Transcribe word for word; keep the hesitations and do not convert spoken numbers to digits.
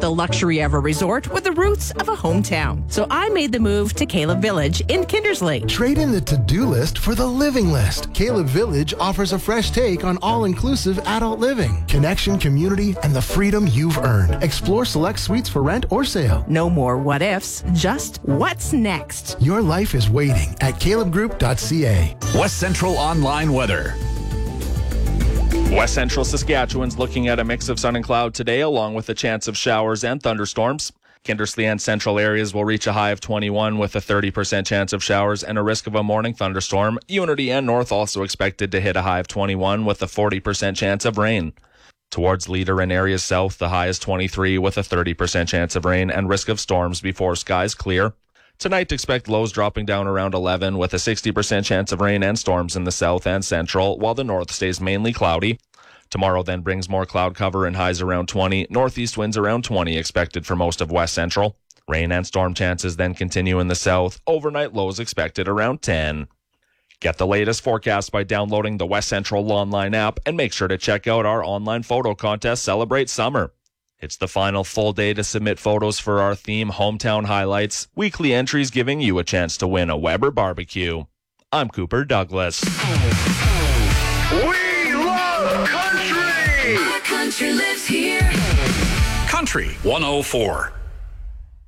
the luxury of a resort with the roots of a hometown. So I made the move to Caleb Village in Kindersley. Trade in the to-do list for the living list. Caleb Village offers a fresh take on all-inclusive adult living, connection, community, and the freedom you've earned. Explore select suites for rent or sale. No more what ifs, just what's next. Your life is waiting at caleb group dot c a. West Central Online Weather. West Central Saskatchewan's looking at a mix of sun and cloud today, along with a chance of showers and thunderstorms. Kindersley and central areas will reach a high of twenty-one with a thirty percent chance of showers and a risk of a morning thunderstorm. Unity and North also expected to hit a high of twenty-one with a forty percent chance of rain. Towards Leader and areas south, the high is twenty-three with a thirty percent chance of rain and risk of storms before skies clear. Tonight, expect lows dropping down around eleven with a sixty percent chance of rain and storms in the south and central, while the north stays mainly cloudy. Tomorrow then brings more cloud cover and highs around twenty. Northeast winds around twenty expected for most of West Central. Rain and storm chances then continue in the south. Overnight lows expected around ten. Get the latest forecast by downloading the West Central Online app and make sure to check out our online photo contest Celebrate Summer. It's the final full day to submit photos for our theme Hometown Highlights. Weekly entries giving you a chance to win a Weber barbecue. I'm Cooper Douglas. We love country! Our country lives here. Country one oh four.